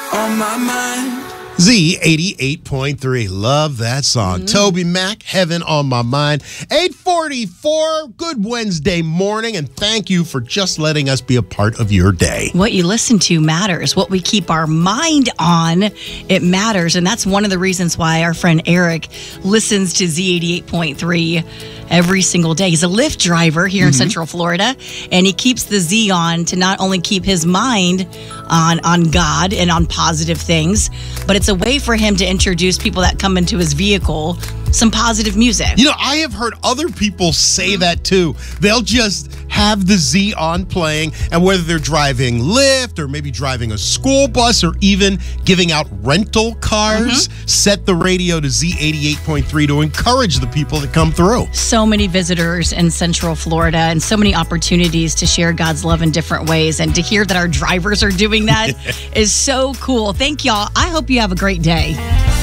on my mind. Z88.3. Love that song. Toby Mac, Heaven on My Mind. 8:44. Good Wednesday morning, and thank you for just letting us be a part of your day. What you listen to matters. What we keep our mind on, it matters. And that's one of the reasons why our friend Eric listens to Z88.3 every single day. He's a Lyft driver here in Central Florida, and he keeps the Z on to not only keep his mind on God and on positive things, but it's a way for him to introduce people that come into his vehicle some positive music. You know, I have heard other people say that too. They'll just have the Z on playing, and whether they're driving Lyft or maybe driving a school bus or even giving out rental cars, set the radio to Z88.3 to encourage the people that come through. So many visitors in Central Florida and so many opportunities to share God's love in different ways. And to hear that our drivers are doing that is so cool. Thank y'all. I hope you have a great day.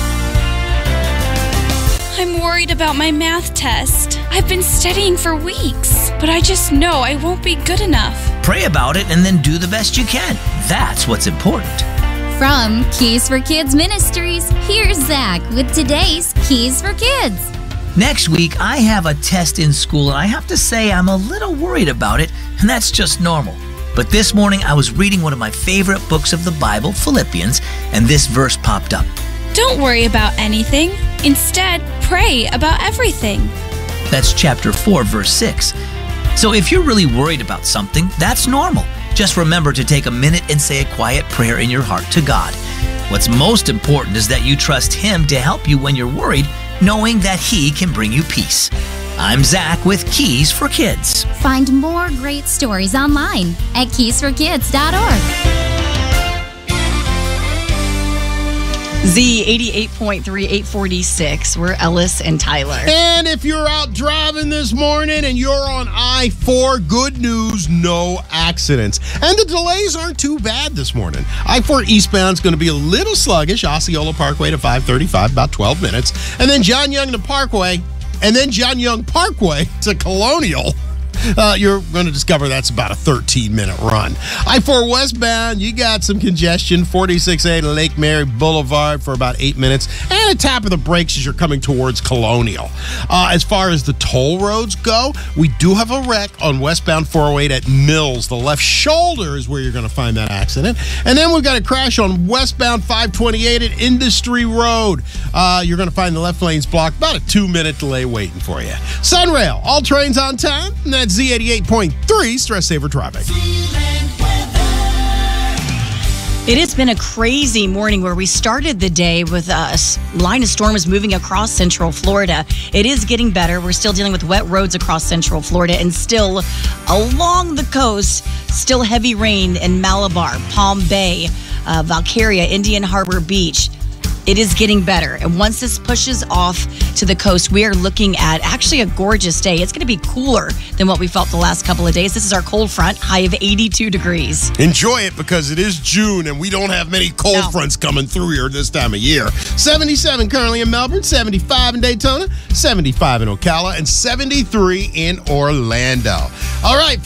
I'm worried about my math test. I've been studying for weeks, but I just know I won't be good enough. Pray about it and then do the best you can. That's what's important. From Keys for Kids Ministries, here's Zach with today's Keys for Kids. Next week, I have a test in school, and I have to say I'm a little worried about it, and that's just normal. But this morning, I was reading one of my favorite books of the Bible, Philippians, and this verse popped up. Don't worry about anything. Instead, pray about everything. That's chapter 4, verse 6. So if you're really worried about something, that's normal. Just remember to take a minute and say a quiet prayer in your heart to God. What's most important is that you trust Him to help you when you're worried, knowing that He can bring you peace. I'm Zach with Keys for Kids. Find more great stories online at keysforkids.org. Z88.3, 846. We're Ellis and Tyler. And if you're out driving this morning and you're on I-4, good news, no accidents. And the delays aren't too bad this morning. I-4 eastbound is going to be a little sluggish. Osceola Parkway to 535, about 12 minutes. And then John Young to Parkway, and then John Young Parkway to Colonial. You're going to discover that's about a 13-minute run. I-4 westbound, you got some congestion, 46A to Lake Mary Boulevard for about 8 minutes, and a tap of the brakes as you're coming towards Colonial. As far as the toll roads go, we do have a wreck on westbound 408 at Mills. The left shoulder is where you're going to find that accident. And then we've got a crash on westbound 528 at Industry Road. You're going to find the left lane's blocked, about a 2-minute delay waiting for you. Sunrail, all trains on time, and that's Z88.3 Stress Saver Traffic. It has been a crazy morning where we started the day with a line of storms moving across Central Florida. It is getting better. We're still dealing with wet roads across Central Florida, and still along the coast, still heavy rain in Malabar, Palm Bay, Valkyria, Indian Harbor Beach. It is getting better. And once this pushes off to the coast, we are looking at actually a gorgeous day. It's going to be cooler than what we felt the last couple of days. This is our cold front, high of 82 degrees. Enjoy it because it is June and we don't have many cold fronts coming through here this time of year. 77 currently in Melbourne, 75 in Daytona, 75 in Ocala, and 73 in Orlando. All right.